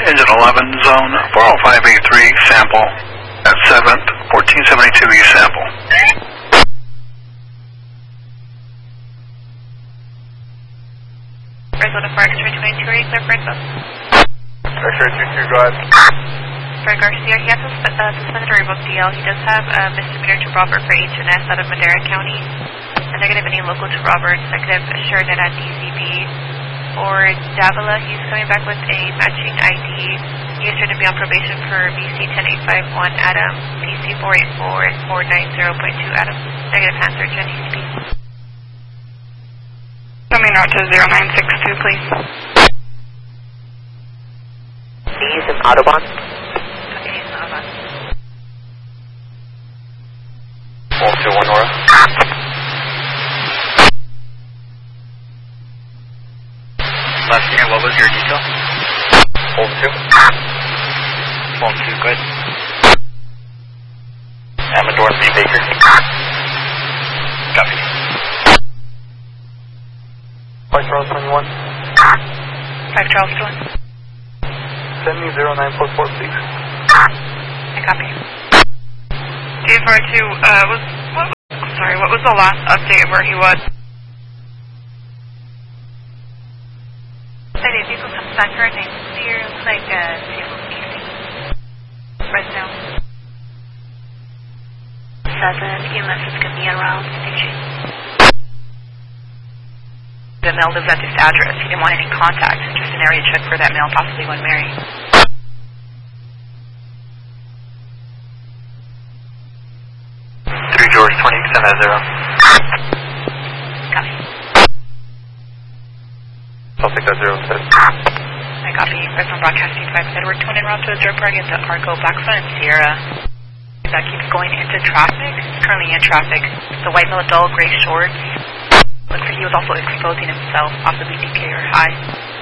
engine 11, zone 40583, sample at 7th, 1472 East sample. Arizona Fire X-ray 22, are you clear for access? X-ray 22, go ahead. For Garcia, he has a suspended or revoked DL. He does have a misdemeanor to Robert for H&S out of Madera County. A negative any local to Robert, negative Sheridan at DCB. For Davila, he's coming back with a matching ID. He is trying to be on probation for BC 10851 Adam, BC 484 and 490.2 Adam. Negative hand search on DCB. Coming out to 0962, please. He's in Audubon. Okay, he's in Audubon. 121 Nora. Last unit, what was your detail? Hold 2. Hold 2, good. Amador V. Baker. Copy. 5 Charles 21. 5 Charleston. Send me 0944, please. I copy. DFR2, what was the last update where he was? The vehicle comes back for a name clear, looks like vehicle facing Fresno. 7, EMS is going to be around station. The male lives at this address. He didn't want any contact, just an area check for that male, possibly one Mary. George 20, extend at 0. Copy. I'll take that 0 instead. I copy. Fresno Broadcasting 5 Edward 20 en route to the dirt party at the Arco Blackfront Sierra. That keeps going into traffic. It's currently in traffic. The white male adult, gray shorts. Looks like he was also exposing himself, possibly DK or high.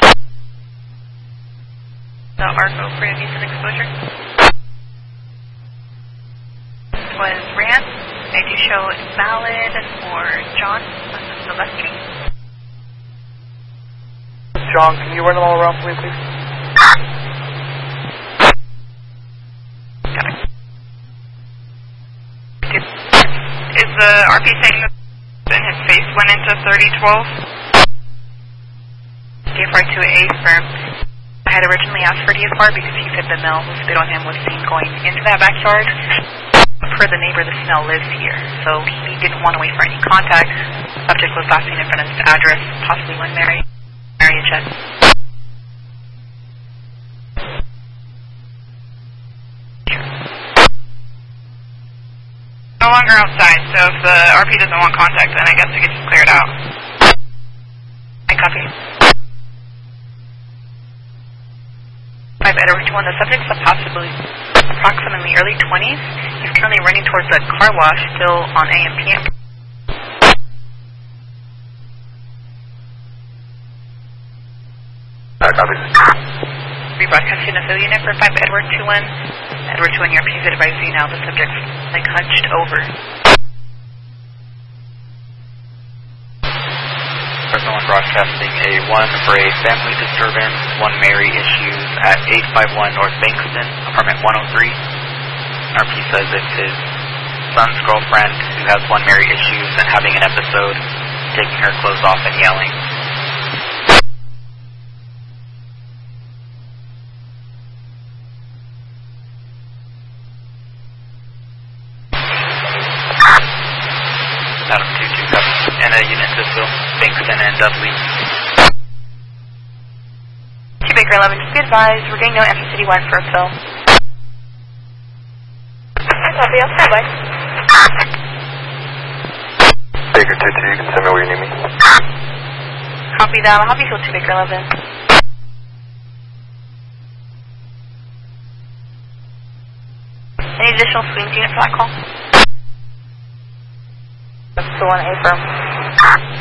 The Arco for indecent exposure was ran. I do show valid for John Silvestri. John, can you run them all around for me, please? Got it. Is the RP saying that his face went into 3012? DFR2A firm. I had originally asked for DFR because he said the male who spit on him was seen going into that backyard. Per the neighbor, the smell lives here, so he didn't want to wait for any contact. Subject was last seen in front of his address, possibly one Mary check. No longer outside, so if the RP doesn't want contact, then I guess it gets cleared out. I copy. 5 Edward 21, the subject's approximately early 20s. He's currently running towards the car wash, still on AM PM. Copy. Rebroadcasting a fill unit for 5 Edward 21. Edward 21, your PZ advising now. The subject's like hunched over. Fresno Broadcasting A1 for a family disturbance, one Mary issues at 851 North Bankston, apartment 103. RP says it's his son's girlfriend who has one Mary issues and having an episode, taking her clothes off and yelling. Adam 22 copy. And a unit to fill Bankston and Dudley. 2 Baker 11, just be advised, we're getting no empty city 1 for a fill. Copy, I'll stand by. Baker 22, you can send me where you need me. Copy that, I'll have you fill 2 Baker 11. Any additional swings unit for that call? That's the 1A firm.